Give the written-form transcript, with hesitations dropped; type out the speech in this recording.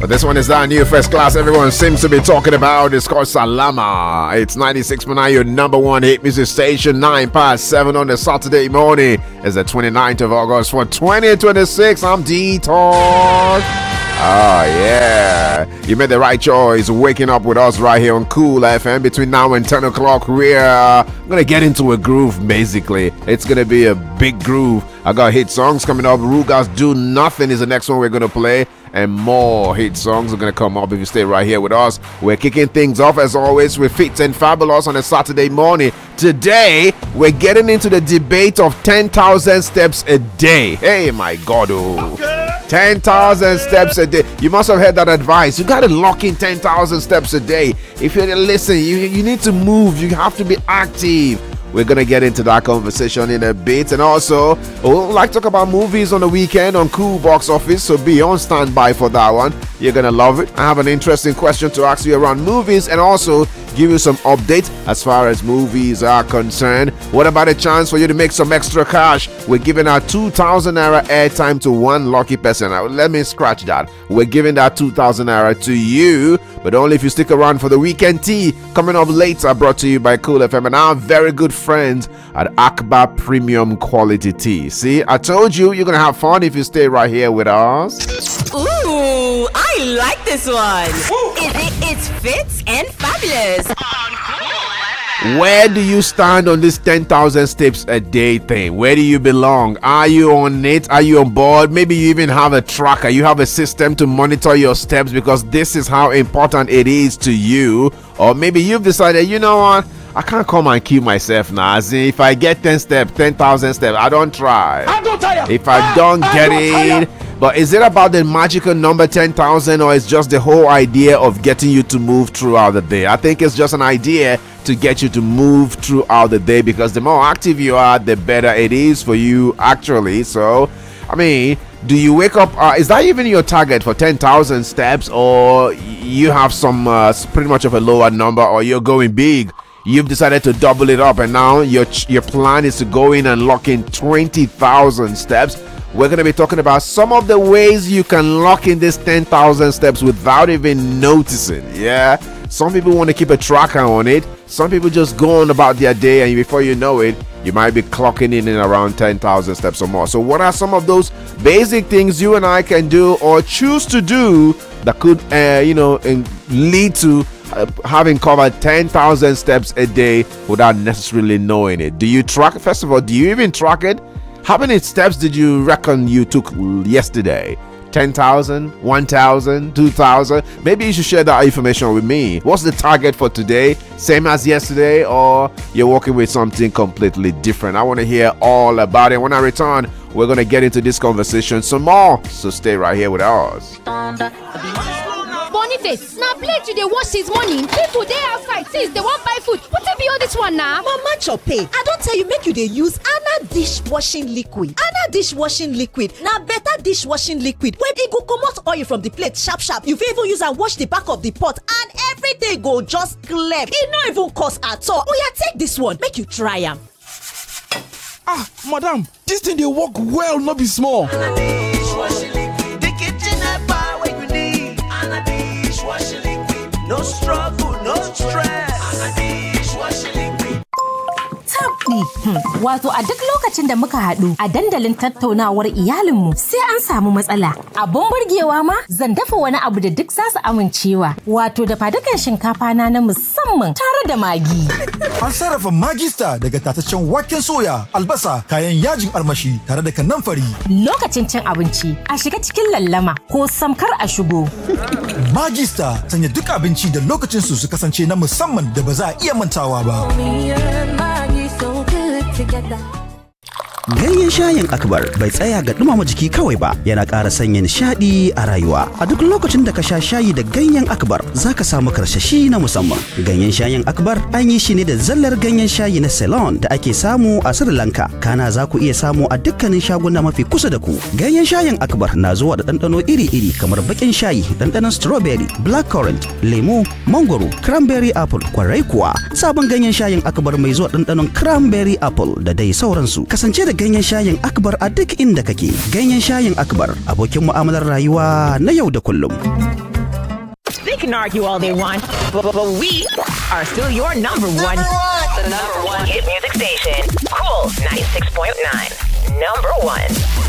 This one is that new first class everyone seems to be talking about. It's called Salama. It's 96.9, your number one hit music station, 7:09 on the Saturday morning. It's the 29th of August for 2026. I'm D-Talk. Oh, yeah. You made the right choice waking up with us right here on Cool FM between now and 10 o'clock. We're going to get into a groove, basically. It's going to be a big groove. I got hit songs coming up. Rugas Do Nothing is the next one we're going to play. And more hit songs are going to come up if you stay right here with us. We're kicking things off, as always, with Fit and Fabulous on a Saturday morning. Today, we're getting into the debate of 10,000 steps a day. Hey, my God, oh. 10,000 steps a day. You must have heard that advice. You got to lock in 10,000 steps a day. If you listen, you need to move. You have to be active. We're going to get into that conversation in a bit. And also, we'll like to talk about movies on the weekend on Cool Box Office. So be on standby for that one. You're going to love it. I have an interesting question to ask you around movies and also give you some updates as far as movies are concerned. What about a chance for you to make some extra cash? We're giving our 2,000 naira airtime to one lucky person. Now, let me scratch that. We're giving that 2,000 naira to you, but only if you stick around for the weekend tea coming up later, brought to you by Cool FM and our very good friends at Akbar Premium Quality Tea. See, I told you you're going to have fun if you stay right here with us. Ooh, I like this one. It's Fit and Fabulous. Where do you stand on this 10,000 steps a day thing? Where do you belong? Are you on it? Are you on board? Maybe you even have a tracker. You have a system to monitor your steps because this is how important it is to you. Or maybe you've decided, you know what? I can't come and kill myself now. As in, if I get 10 steps, 10,000 steps, I don't try. If I don't get it. But is it about the magical number 10,000 or is just the whole idea of getting you to move throughout the day? I think it's just an idea to get you to move throughout the day because the more active you are, the better it is for you actually. So, I mean, do you wake up? Is that even your target for 10,000 steps or you have some pretty much of a lower number or you're going big? You've decided to double it up and now your plan is to go in and lock in 20,000 steps. We're going to be talking about some of the ways you can lock in this 10,000 steps without even noticing. Yeah, some people want to keep a tracker on it. Some people just go on about their day and before you know it, you might be clocking in and around 10,000 steps or more. So what are some of those basic things you and I can do or choose to do that could, lead to having covered 10,000 steps a day without necessarily knowing it? Do you track it? First of all, do you even track it? How many steps did you reckon you took yesterday? 10,000, 1,000, 2,000? Maybe you should share that information with me. What's the target for today? Same as yesterday, or you're working with something completely different? I want to hear all about it. When I return, we're going to get into this conversation some more. So stay right here with us. Boniface, now plate you dey wash his morning. People dey outside since they won't buy food. What be all this one now? Mama Chope, I don't tell you make you dey use Anna dishwashing liquid. Anna dishwashing liquid na better dishwashing liquid wey e go comot oil from the plate sharp sharp. You fit even use am wash the back of the pot and everything go just clear. E no even cost at all. Oya, take this one, make you try am. Ah, madam, this thing dey work well, no be small. Anna dishwashing liquid, the kitchen helper wey you need. Anna dishwashing liquid, no struggle, no stress. Anna dishwashing liquid. Tabdi, wato a duk lokacin da muka haɗu a dandalin tattaunawar iyalinmu sai an samu matsala. Abun burgewa ma zan dafa wani abu da duk za su amincewa. Wato da fadukan shinkafa na musamman tare da magi. An sarrafa Magista daga tataccen waken soya, albasa, kayan yajin armashi tare da kanamfari. Lokacin cin abinci a shiga cikin lallama ko samkar a shigo. Magista sanya duk abinci da lokacin su kasance na musamman da ba za a iya mantawa ba. Ganyen shayin Akbar bai tsaya ga dumama jiki kawai ba, yana ƙara sanya nishaɗi a rayuwa. A duk lokacin da ka sha shayi da ganyen Akbar, za ka samu karsashi na musamman. Ganyen shayin Akbar an yi shi ne da zallar ganyen shayi na Ceylon da ake samu a Sri Lanka. Kana za ku iya samu a dukkanin shaguna mafi kusa da ku. Ganyen shayin Akbar na zuwa da ɗanɗano iri-iri kamar baƙin shayi, ɗanɗanon strawberry, blackcurrant, lemu, mangoro, cranberry apple, kwarai kuwa. Sabon ganyen shayin Akbar mai zuwa ɗanɗanon cranberry apple da dai sauransu. Kasance da ganyen shayin Akbar a duk inda kake. Ganyen shayin Akbar, abokin mu'amalar rayuwa na yau da kullum. can argue all they want, but we are still your number one. The number one hit music station. Cool 96.9. Number one.